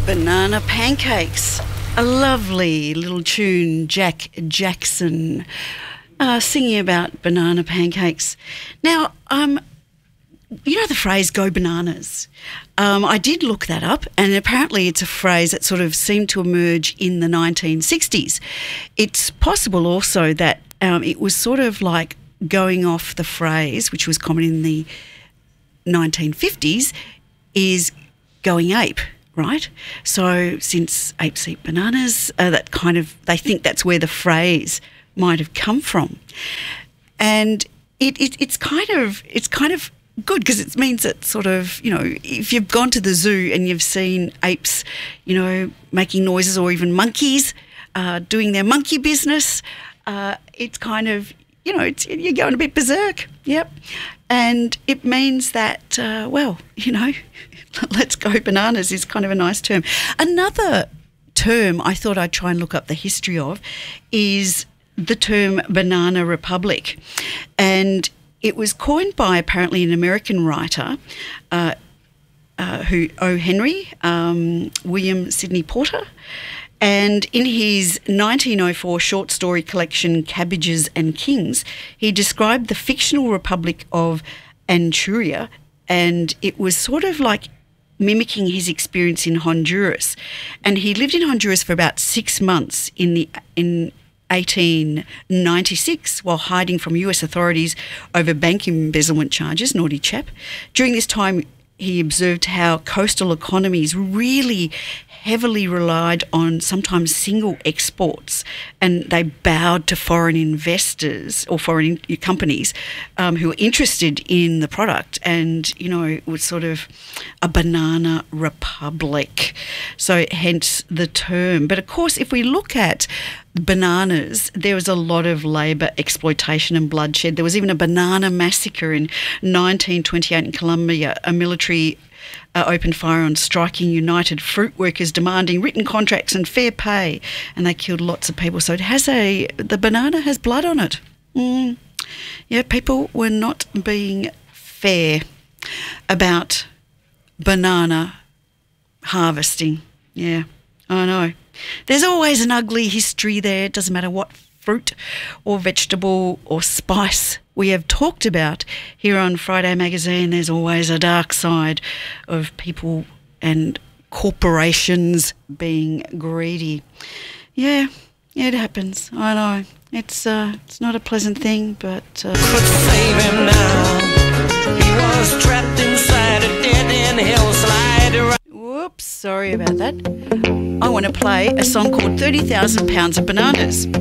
Banana Pancakes, a lovely little tune, Jack Jackson singing about banana pancakes. Now, you know the phrase "go bananas"? I did look that up, and apparently it's a phrase that sort of seemed to emerge in the 1960s. It's possible also that it was sort of like going off the phrase, which was common in the 1950s, is going ape. Right? So since apes eat bananas, they think that's where the phrase might have come from. And it's kind of good because it means that sort of, if you've gone to the zoo and you've seen apes, making noises, or even monkeys doing their monkey business, it's kind of, you're going a bit berserk. Yep. And it means that, let's go bananas is kind of a nice term. Another term I thought I'd try and look up the history of is the term banana republic. And it was coined by apparently an American writer, O. Henry, William Sidney Porter. And in his 1904 short story collection, Cabbages and Kings, he described the fictional republic of Anchuria, and it was sort of like mimicking his experience in Honduras. And he lived in Honduras for about 6 months in 1896 while hiding from US authorities over bank embezzlement charges, naughty chap. During this time, he observed how coastal economies really heavily relied on sometimes single exports, and they bowed to foreign investors or foreign companies who were interested in the product, and, it was sort of a banana republic. So hence the term. But of course, if we look at bananas, there was a lot of labour exploitation and bloodshed. There was even a banana massacre in 1928 in Colombia. A military opened fire on striking United Fruit workers demanding written contracts and fair pay, and they killed lots of people. So the banana has blood on it. Yeah, people were not being fair about banana harvesting. Yeah, I know. There's always an ugly history there. It doesn't matter what fruit or vegetable or spice we have talked about here on Friday Magazine. There's always a dark side of people and corporations being greedy. Yeah, it happens. I know. It's not a pleasant thing, but Could save him now. He was trapped inside a dead-end hillside. whoops, sorry about that. I want to play a song called 30,000 Pounds of Bananas.